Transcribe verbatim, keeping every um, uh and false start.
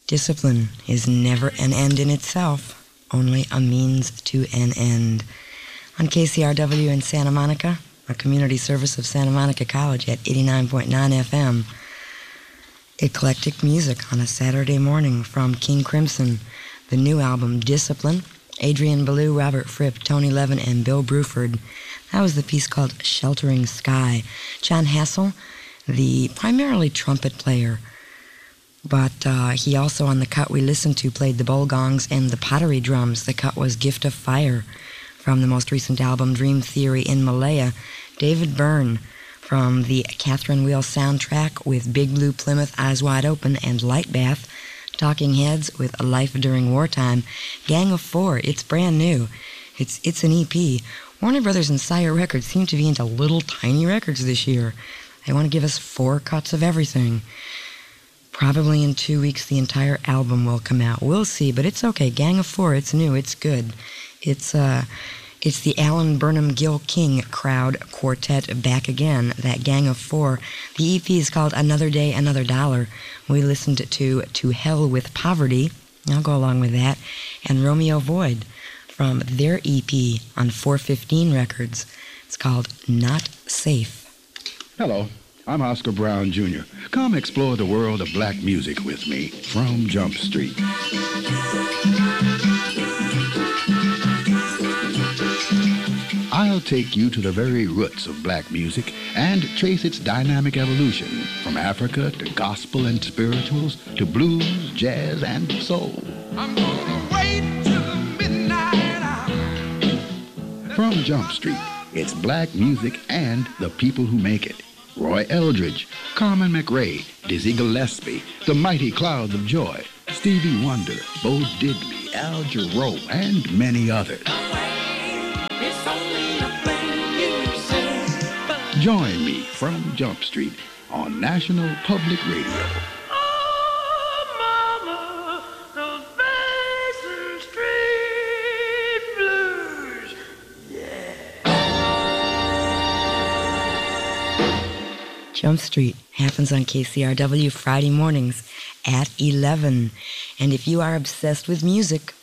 Discipline is never an end in itself, only a means to an end. On K C R W in Santa Monica, a community service of Santa Monica College at eighty-nine point nine F M, eclectic music on a Saturday morning from King Crimson, the new album Discipline, Adrian Belew, Robert Fripp, Tony Levin, and Bill Bruford. That was the piece called Sheltering Sky. John Hassel, the primarily trumpet player, but uh, he also, on the cut we listened to, played the bowl gongs and the pottery drums. The cut was Gift of Fire from the most recent album Dream Theory in Malaya. David Byrne from the Catherine Wheel soundtrack with Big Blue Plymouth, Eyes Wide Open, and Light Bath. Talking Heads with A Life During Wartime. Gang of Four, it's brand new. It's it's an E P. Warner Brothers and Sire Records seem to be into little tiny records this year. They want to give us four cuts of everything. Probably in two weeks the entire album will come out. We'll see, but it's okay. Gang of Four, it's new, it's good. It's uh, it's the Alan Burnham Gil King crowd quartet back again, that Gang of Four. The E P is called Another Day, Another Dollar. We listened to To Hell with Poverty. I'll go along with that. And Romeo Void from their E P on four fifteen Records. It's called Not Safe. Hello, I'm Oscar Brown Junior Come explore the world of black music with me from Jump Street. I'll take you to the very roots of black music and trace its dynamic evolution from Africa to gospel and spirituals to blues, jazz, and soul. I'm gonna wait till the midnight hour. From Jump Street, it's black music and the people who make it. Roy Eldridge, Carmen McRae, Dizzy Gillespie, The Mighty Clouds of Joy, Stevie Wonder, Bo Diddley, Al Jarreau, and many others. Join me from Jump Street on National Public Radio. Oh, Mama, those Basin Street Blues. Jump Street happens on K C R W Friday mornings at eleven. And if you are obsessed with music,